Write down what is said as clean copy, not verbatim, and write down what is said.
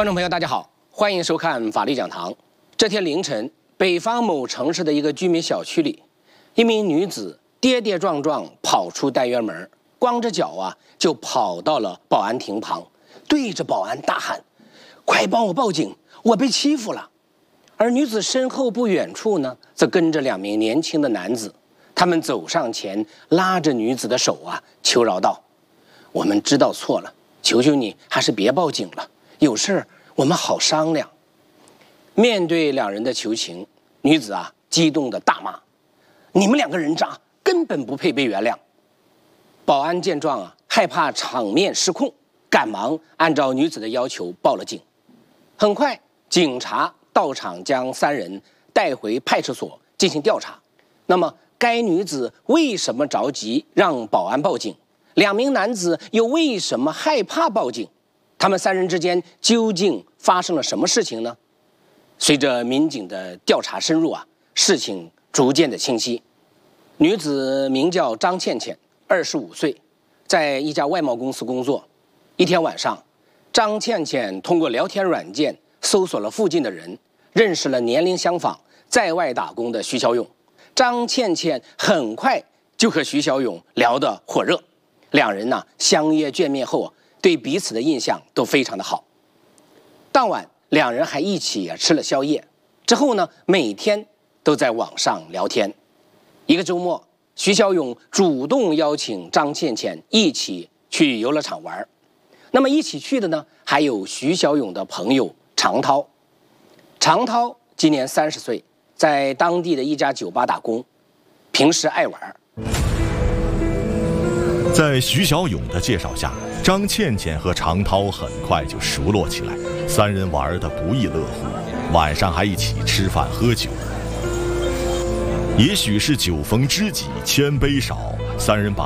观众朋友，大家好，欢迎收看法律讲堂。这天凌晨，北方某城市的一个居民小区里，一名女子跌跌撞撞跑出单元门，光着脚就跑到了保安亭旁，对着保安大喊：“快帮我报警，我被欺负了！”而女子身后不远处呢，则跟着2名年轻的男子，他们走上前，拉着女子的手求饶道：“我们知道错了，求求你还是别报警了，有事我们好商量。”面对2人的求情，女子激动地大骂：“你们2个人渣，根本不配被原谅！”保安见状害怕场面失控，赶忙按照女子的要求报了警。很快，警察到场将3人带回派出所进行调查。那么，该女子为什么着急让保安报警？2名男子又为什么害怕报警？他们3人之间究竟发生了什么事情呢？随着民警的调查深入事情逐渐的清晰。女子名叫张倩倩，25岁，在一家外贸公司工作。一天晚上，张倩倩通过聊天软件搜索了附近的人，认识了年龄相仿、在外打工的徐小勇。张倩倩很快就和徐小勇聊得火热，2人相约见面后对彼此的印象都非常的好。当晚2人还一起吃了宵夜，之后呢，每天都在网上聊天。一个周末，徐小勇主动邀请张倩倩一起去游乐场玩。那么一起去的呢，还有徐小勇的朋友常涛。常涛今年30岁，在当地的一家酒吧打工，平时爱玩。 在徐小勇的介绍下，张倩倩和常涛很快就熟络起来，3人玩得不亦乐乎，晚上还一起吃饭喝酒。也许是酒逢知己千杯少，3人把